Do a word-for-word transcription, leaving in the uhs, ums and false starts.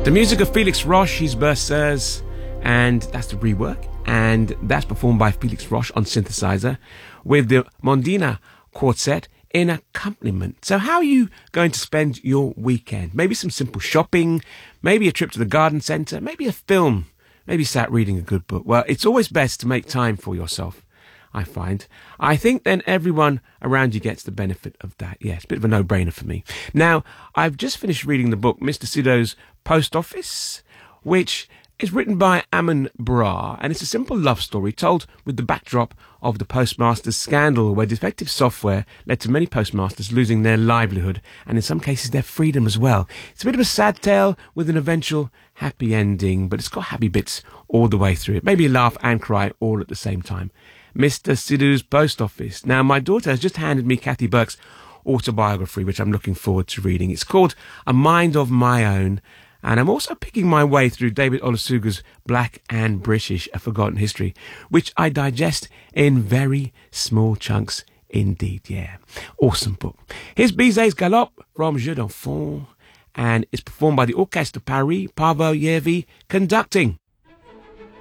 The music of Felix Roche, his Berceuse, and that's the rework, and that's performed by Felix Roche on synthesizer with the Mondina Quartet in accompaniment. So how are you going to spend your weekend? Maybe some simple shopping, maybe a trip to the garden centre, maybe a film, maybe sat reading a good book. Well, it's always best to make time for yourself, I find. I think then everyone around you gets the benefit of that. Yeah, it's a bit of a no-brainer for me. Now, I've just finished reading the book Mister Sido's Post Office, which is written by Ammon Bra, and it's a simple love story told with the backdrop of the postmaster's scandal, where defective software led to many postmasters losing their livelihood and in some cases their freedom as well. It's a bit of a sad tale with an eventual happy ending, but it's got happy bits all the way through it. Maybe laugh and cry all at the same time. Mister Sidhu's Post Office. Now, my daughter has just handed me Kathy Burke's autobiography, which I'm looking forward to reading. It's called A Mind of My Own, and I'm also picking my way through David Olusoga's Black and British, A Forgotten History, which I digest in very small chunks indeed. Yeah, awesome book. Here's Bizet's Galop from Jeux d'Enfants, and it's performed by the Orchestre de Paris, Paavo Järvi conducting.